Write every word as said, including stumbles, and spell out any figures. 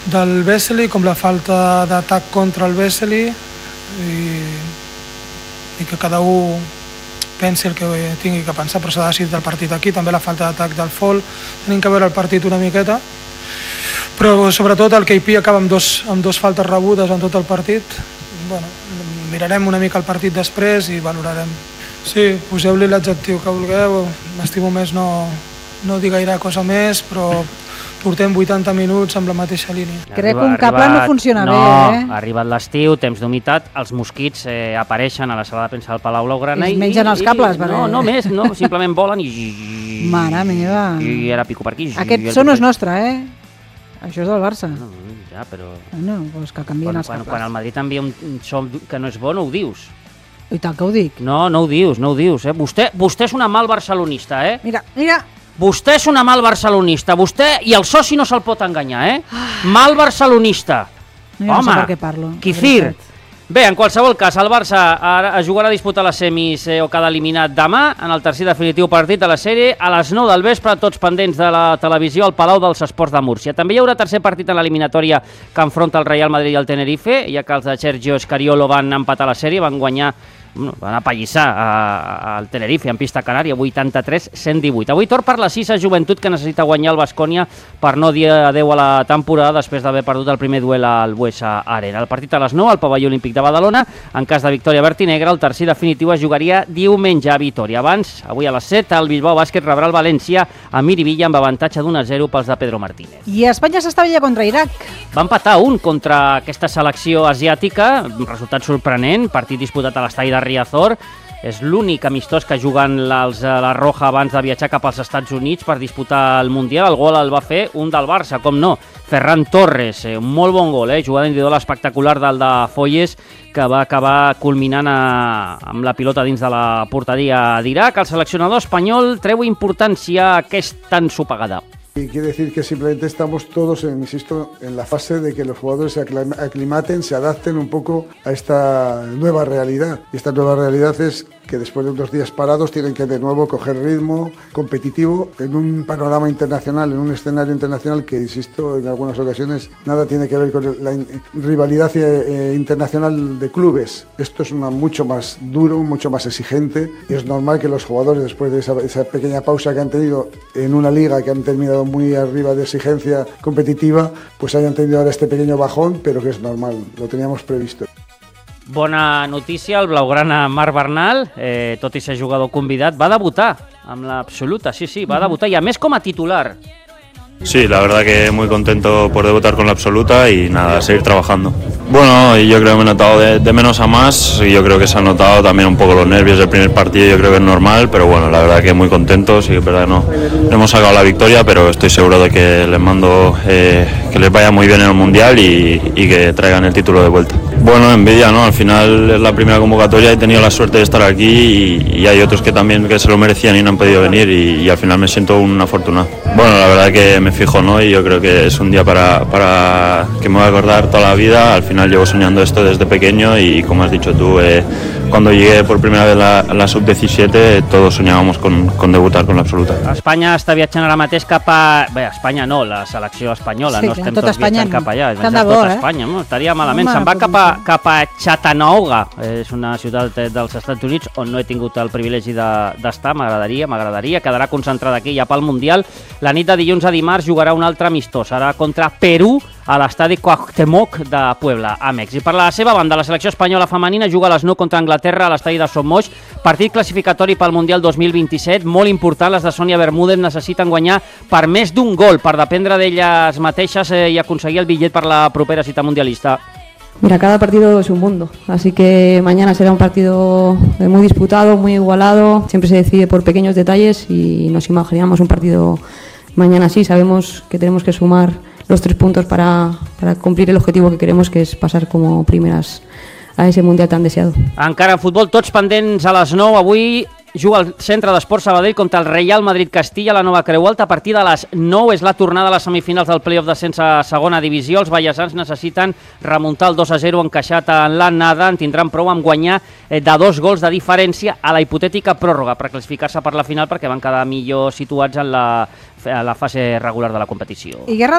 del Vesely, com la falta d'atac contra el Vesely, i, i que cada un pensi el que tingui que pensar, però s'ha decidit el partit aquí, també la falta d'atac del Fol, tenim que veure el partit una miqueta, però sobretot el K P acaba amb dos, amb dos faltes rebudes en tot el partit. Bueno, mirarem una mica el partit després i valorarem. Sí, poseu-li l'adjectiu que vulgueu, m'estimo més no, no dir gaire cosa més, però portem vuitanta minuts amb la mateixa línia. Crec que un cable no funciona no, bé, eh? Ha arribat l'estiu, temps d'humitat, els mosquits eh, apareixen a la sala de premsa del Palau Blaugrana I i... es mengen els cables, i, perquè... No, no més, no, simplement volen i... Mare meva. I ara pico per aquí. Aquest so no és nostre, eh? Això és del Barça. No, ja, però... No, doncs que canvien Quan, els quan, cables. quan el Madrid envia un un so que no és bo, no ho dius. I tant que ho dic. No, no ho dius, no ho dius, eh? Vostè, vostè és una mal barcelonista, eh? Mira, mira... Vostè és una mal barcelonista, vostè i el soci no se'l pot enganyar, eh? Mal barcelonista. No, Home, no sé per què parlo. Quifir. Bé, en qualsevol cas, el Barça ara jugarà a disputar les semis eh, o quedar eliminat demà en el tercer definitiu partit de la sèrie a les nou del vespre, tots pendents de la televisió al Palau dels Esports de Múrcia. També hi haurà tercer partit en l'eliminatòria que enfronta el Real Madrid i el Tenerife, ja que els de Sergio Scariolo van empatar la sèrie, van guanyar van apallissar al Tenerife en pista canària, vuitanta-tres a cent divuit. Avui torn per la Sisa Joventut, que necessita guanyar el Baskonia per no dir adeu a la temporada després d'haver perdut el primer duel al Buesa Arena. El partit a les nou al Pavelló Olímpic de Badalona. En cas de victòria verd i negra, el tercer definitiu es jugaria diumenge a Vitoria. Abans, avui a les set, el Bilbao Bàsquet rebrà el València a Miribilla amb avantatge d'un a zero pels de Pedro Martínez. I Espanya s'estavella contra Iraq. Va empatar un contra aquesta selecció asiàtica, resultat sorprenent, partit disputat a l'estadi de Riazor. És l'únic amistós que juguen els, la Roja abans de viatjar cap als Estats Units per disputar el Mundial. El gol el va fer un del Barça, com no, Ferran Torres, eh, un molt bon gol, eh, jugada individual espectacular del de Foyes, que va acabar culminant a, amb la pilota dins de la porteria d'Iraq. El seleccionador espanyol treu importància a aquesta ensopegada. Y quiere decir que simplemente estamos todos, en, insisto, en la fase de que los jugadores se aclimaten, se adapten un poco a esta nueva realidad. Y esta nueva realidad es que después de unos días parados tienen que de nuevo coger ritmo competitivo en un panorama internacional, en un escenario internacional que, insisto, en algunas ocasiones nada tiene que ver con la rivalidad eh, internacional de clubes. Esto es una mucho más duro, mucho más exigente, y es normal que los jugadores, después de esa, esa pequeña pausa que han tenido en una liga que han terminado muy arriba de exigencia competitiva, pues hayan tenido ahora este pequeño bajón, pero que es normal, lo teníamos previsto. Bona notícia, el blaugrana Marc Bernal, eh, tot i ser jugador convidat, va debutar amb l'Absoluta, sí, sí, va debutar, i a més com a titular. Sí, la verdad que muy contento por debutar con la Absoluta y nada, seguir trabajando. Bueno, yo creo que me he notado de, de menos a más y yo creo que se han notado también un poco los nervios del primer partido, yo creo que es normal, pero bueno, la verdad que muy contentos y es verdad que no, no hemos sacado la victoria, pero estoy seguro de que les mando eh, que les vaya muy bien en el Mundial y, y que traigan el título de vuelta. Bueno, envidia, ¿no? Al final es la primera convocatoria, he tenido la suerte de estar aquí y, y hay otros que también que se lo merecían y no han podido venir y, y al final me siento un afortunado. Bueno, la verdad que me fijo, ¿no? Y yo creo que es un día para, para que me voy a acordar toda la vida. Al final llevo soñando esto desde pequeño y como has dicho tú, eh, cuando llegué por primera vez a la, la sub diecisiete todos soñábamos con, con debutar con la Absoluta. Espanya està viatjant ara mateix cap a... Bé, Espanya no, la selecció espanyola, sí, no clar, estem tot tots Espanya, viatjant cap allà, tant de bo, tota eh? Espanya, no? Estaria malament. Home, Se'n va doncs cap a, cap a Chattanooga, és una ciutat dels Estats Units on no he tingut el privilegi d'estar, de, m'agradaria, m'agradaria, quedarà concentrada aquí ja pel Mundial. La nit de dilluns a dimarts jugarà un altre amistós, serà contra Perú, a l'estadi Cuauhtémoc de Puebla, a Mèxic. Per la seva banda, la selecció espanyola femenina juga a les nou contra Anglaterra a l'estadi de Son Moix, partit classificatori pel Mundial dos mil vint-i-set, molt important. Les de Sònia Bermúdez necessiten guanyar per més d'un gol per dependre d'elles mateixes eh, i aconseguir el bitllet per la propera cita mundialista. Mira, cada partido es un mundo, así que mañana será un partido muy disputado, muy igualado, siempre se decide por pequeños detalles y nos imaginamos un partido mañana así. Sabemos que tenemos que sumar los tres puntos para, para cumplir el objetivo que queremos, que es pasar como primeras a ese Mundial tan deseado. Encara en futbol, tots pendents a les nou. Avui juga el Centre d'Esports Sabadell contra el Real Madrid Castilla, la Nova Creu Alta. A partir de les nou és la tornada a les semifinals del play-off d'ascens a segona divisió. Els ballesans necessiten remuntar el dos a zero encaixat en l'anada. En tindran prou amb guanyar de dos gols de diferència a la hipotètica pròrroga per classificar-se per la final, perquè van quedar millor situats en la, a la fase regular de la competició. I Guerra